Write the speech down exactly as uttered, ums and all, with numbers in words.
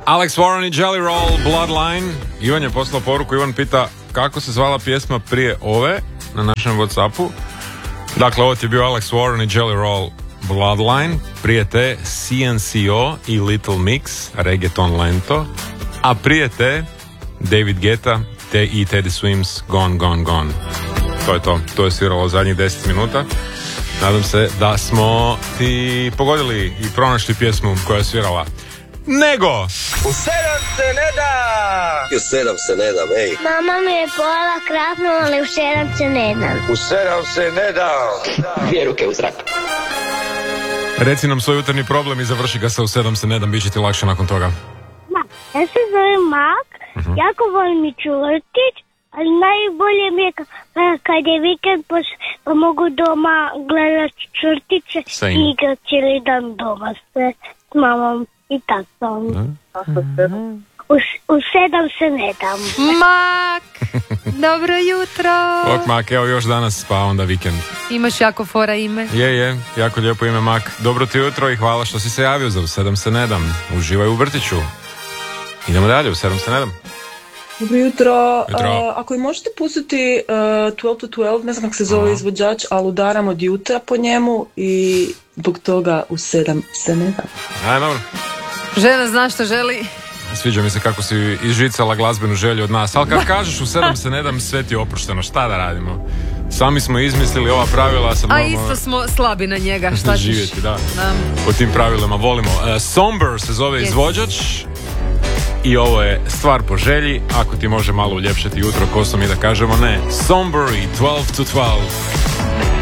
Alex Warren i Jelly Roll, Bloodline. Ivan je poslao poruku, Ivan pita kako se zvala pjesma prije ove na našem Whatsappu. Dakle, ovo ti je bio Alex Warren i Jelly Roll, Bloodline. Prije te C N C O i Little Mix, Reggaeton Lento. A prije te David Guetta te i Teddy Swims, Gone, Gone, Gone. To je to, to je sviralo zadnjih deset minuta. Nadam se da smo ti pogodili i pronašli pjesmu koja je svirala. Nego! U sedam se ne da! U sedam se ne da, ej. Mama mi je pojela krapnu, ali u sedam se ne dam. U sedam se ne da! Dvije ruke u zrak. Reci nam svoj jutarnji problem i završi ga sa u sedam se ne dam, bit će ti lakše nakon toga. Ma, ja se zovem Mak, uh-huh. jako volim ići u vrtić, ali najbolje mi je kad je vikend pa, pa mogu doma gledati čvrtiće i igrati cijeli dan doma sve s mamom i tatom. Uh-huh. U, u sedam se ne dam. Mak, dobro jutro. Ok, Mak, evo još danas pa onda vikend. Imaš jako fora ime. Je, je, jako lijepo ime Mak. Dobro ti jutro i hvala što si se javio za u sedam se ne dam. Uživaj u vrtiću. Idemo dalje, u sedam se ne dam. Dobro jutro. jutro. Uh, ako i možete pustiti uh, twelve to twelve, ne znam kako se zove Aha. izvođač, ali udaram od jutra po njemu i zbog toga u sedam se ne dam. Aj, dobro. Žena zna što želi. Sviđa mi se kako si izžicala glazbenu želju od nas, ali kad kažeš u sedam se ne dam, sve ti je oprošteno, šta da radimo? Sami smo izmislili ova pravila. Sad a moramo isto smo slabi na njega, šta ćeš? Živjeti, da. da. Po tim pravilima volimo. Uh, Somber se zove yes. izvođač i ovo je stvar po želji, ako ti može malo uljepšati jutro kosom i da kažemo ne. Somber i twelve to twelve.